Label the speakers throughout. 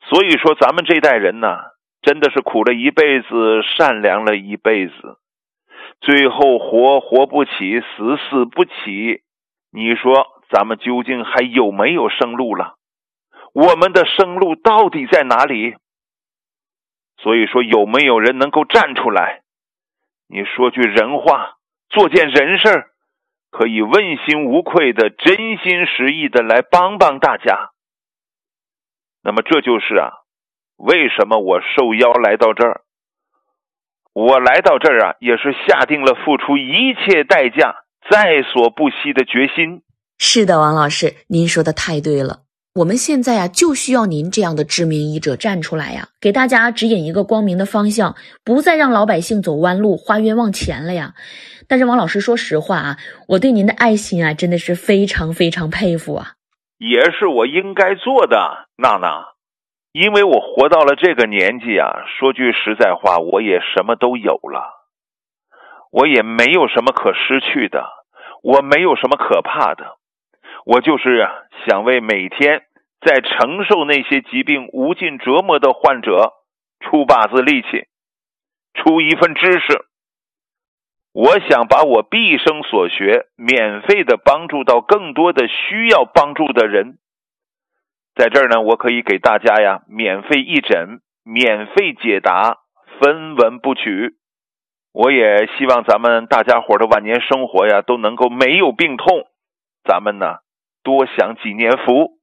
Speaker 1: 所以说咱们这代人呢，真的是苦了一辈子，善良了一辈子，最后活不起，死不起，你说咱们究竟还有没有生路了？我们的生路到底在哪里？所以说有没有人能够站出来，你说句人话，做件人事，可以问心无愧的，真心实意的来帮帮大家。那么这就是为什么我受邀来到这儿。我来到这儿也是下定了付出一切代价，在所不惜的决心。
Speaker 2: 是的，王老师，您说的太对了。我们现在就需要您这样的知名医者站出来给大家指引一个光明的方向，不再让老百姓走弯路，花冤枉钱了呀。但是王老师，说实话我对您的爱心真的是非常非常佩服
Speaker 1: 也是我应该做的，娜娜。因为我活到了这个年纪说句实在话，我也什么都有了，我也没有什么可失去的，我没有什么可怕的，我就是想为每天在承受那些疾病无尽折磨的患者出把子力气，出一份知识。我想把我毕生所学免费的帮助到更多的需要帮助的人。在这儿呢，我可以给大家免费义诊，免费解答，分文不取。我也希望咱们大家伙的晚年生活都能够没有病痛，咱们呢多享几年福。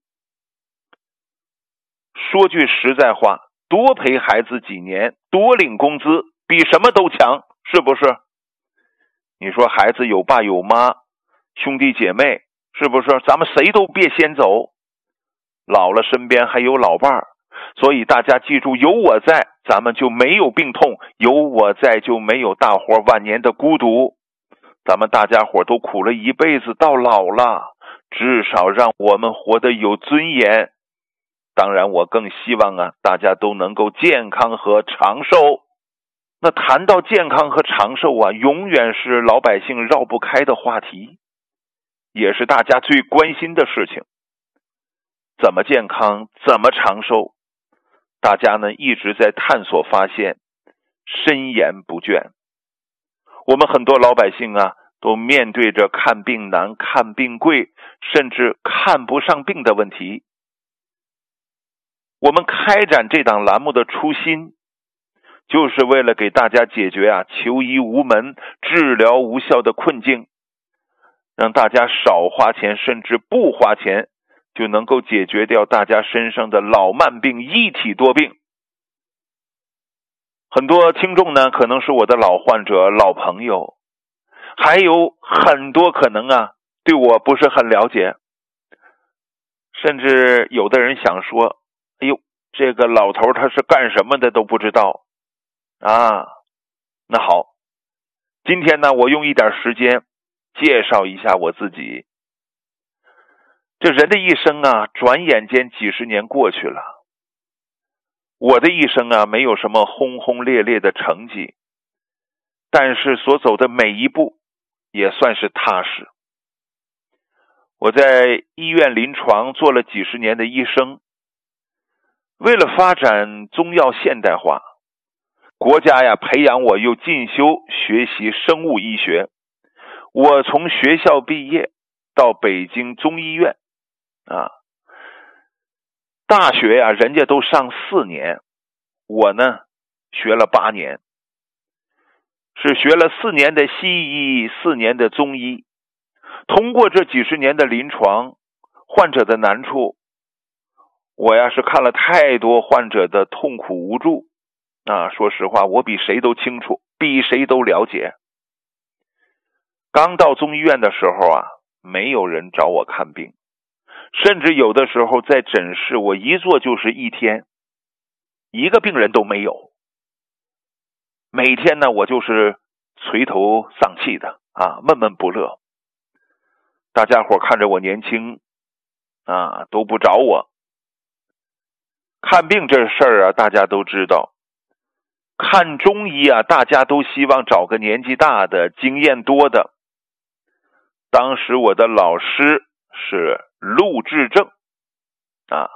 Speaker 1: 说句实在话，多陪孩子几年，多领工资，比什么都强，是不是？你说孩子有爸有妈，兄弟姐妹，是不是？咱们谁都别先走，老了身边还有老伴儿。所以大家记住，有我在，咱们就没有病痛，有我在就没有大伙晚年的孤独。咱们大家伙都苦了一辈子，到老了，至少让我们活得有尊严。当然我更希望大家都能够健康和长寿。那谈到健康和长寿永远是老百姓绕不开的话题，也是大家最关心的事情。怎么健康，怎么长寿，大家呢一直在探索发现，深研不倦。我们很多老百姓都面对着看病难、看病贵，甚至看不上病的问题。我们开展这档栏目的初心，就是为了给大家解决求医无门、治疗无效的困境，让大家少花钱，甚至不花钱，就能够解决掉大家身上的老慢病、一体多病。很多听众呢，可能是我的老患者、老朋友，还有很多可能对我不是很了解，甚至有的人想说，哎呦，这个老头他是干什么的都不知道那好，今天呢，我用一点时间介绍一下我自己。这人的一生转眼间几十年过去了。我的一生没有什么轰轰烈烈的成绩，但是所走的每一步也算是踏实。我在医院临床做了几十年的医生，为了发展中药现代化，国家培养我又进修学习生物医学。我从学校毕业到北京中医院大学人家都上4年，我呢学了8年，是学了4年的西医，4年的中医。通过这几十年的临床，患者的难处，我是看了太多患者的痛苦无助说实话，我比谁都清楚，比谁都了解。刚到中医院的时候没有人找我看病，甚至有的时候在诊室我一坐就是1天，一个病人都没有。每天呢，我就是垂头丧气的闷闷不乐。大家伙看着我年轻都不找我。看病这事儿大家都知道，看中医大家都希望找个年纪大的、经验多的。当时我的老师是陆志正